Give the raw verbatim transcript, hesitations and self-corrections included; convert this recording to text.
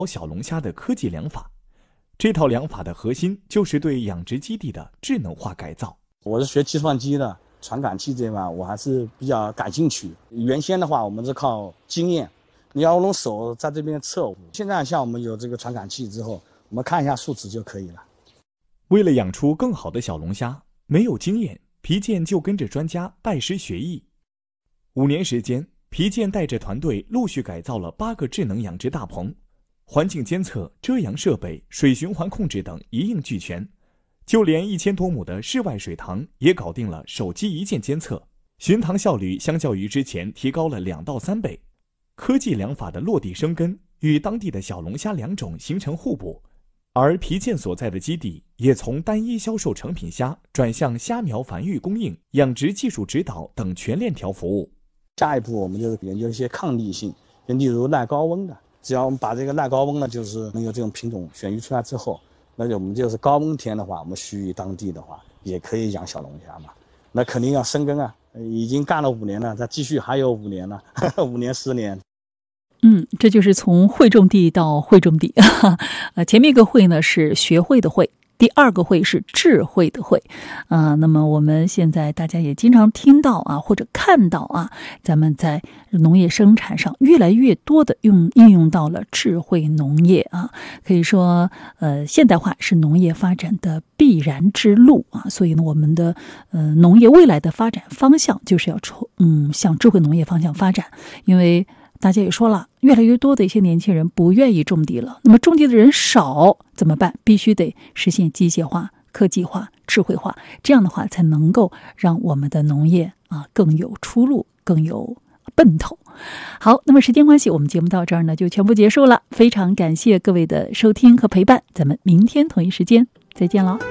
小龙虾的科技养法。这套养法的核心就是对养殖基地的智能化改造。 我是学计算机的，传感器这块我还是比较感兴趣。原先的话我们是靠经验，你要用手在这边测。现在像我们有这个传感器之后，我们看一下数值就可以了。 为了养出更好的小龙虾，没有经验，皮健就跟着专家拜师学艺。五年时间，皮健带着团队陆续改造了八个智能养殖大棚，环境监测、遮阳设备、水循环控制等一应俱全。就连一千多亩的室外水塘也搞定了手机一键监测，巡塘效率相较于之前提高了两到三倍。科技养法的落地生根，与当地的小龙虾两种形成互补。而皮健所在的基地也从单一销售成品虾转向虾苗繁育供应、养殖技术指导等全链条服务。 下一步我们就是研究一些抗逆性，就例如耐高温的。只要我们把这个耐高温呢，就是能有这种品种选育出来之后，那就我们就是高温天的话，我们须于当地的话也可以养小龙虾嘛。那肯定要深耕啊，已经干了五年了，再继续还有五年了，五年十年。 嗯，这就是从会种地到会种地。呃，前面一个会呢是学会的会，第二个会是智慧的慧。啊、呃，那么我们现在大家也经常听到啊，或者看到啊，咱们在农业生产上越来越多的用应用到了智慧农业啊，可以说呃，现代化是农业发展的必然之路啊。所以呢，我们的呃农业未来的发展方向就是要从嗯向智慧农业方向发展，因为大家也说了，越来越多的一些年轻人不愿意种地了。那么种地的人少怎么办？必须得实现机械化、科技化、智慧化，这样的话才能够让我们的农业啊更有出路，更有奔头。好，那么时间关系，我们节目到这儿呢就全部结束了。非常感谢各位的收听和陪伴，咱们明天同一时间再见了。